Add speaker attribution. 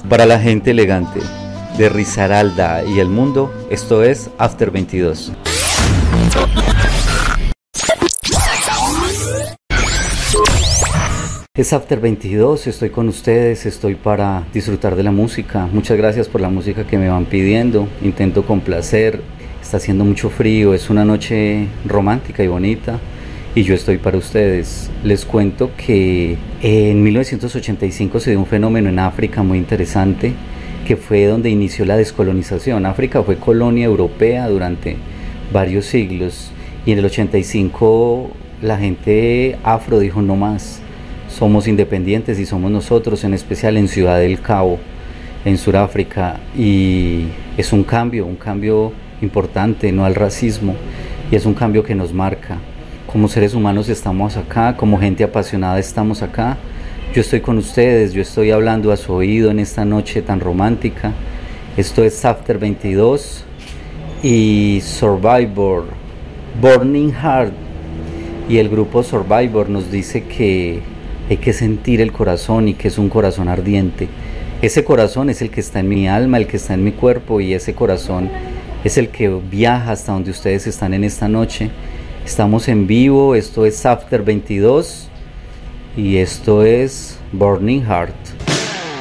Speaker 1: Para la gente elegante de Risaralda y el mundo, esto es After 22. Es After 22, estoy con ustedes, estoy para disfrutar de la música. Muchas gracias por la música que me van pidiendo, intento complacer. Está haciendo mucho frío, es una noche romántica y bonita y yo estoy para ustedes. Les cuento que en 1985 se dio un fenómeno en África muy interesante, que fue donde inició la descolonización. África fue colonia europea durante varios siglos y en el 85 la gente afro dijo no más, somos independientes y somos nosotros, en especial en Ciudad del Cabo, en Sudáfrica, y es un cambio importante, no al racismo, y es un cambio que nos marca. Como seres humanos estamos acá, como gente apasionada estamos acá. Yo estoy con ustedes, yo estoy hablando a su oído en esta noche tan romántica. Esto es After 22 y Survivor, Burning Heart. Y el grupo Survivor nos dice que hay que sentir el corazón y que es un corazón ardiente. Ese corazón es el que está en mi alma, el que está en mi cuerpo, y ese corazón es el que viaja hasta donde ustedes están en esta noche. Estamos en vivo, esto es After 22 y esto es Burning Heart.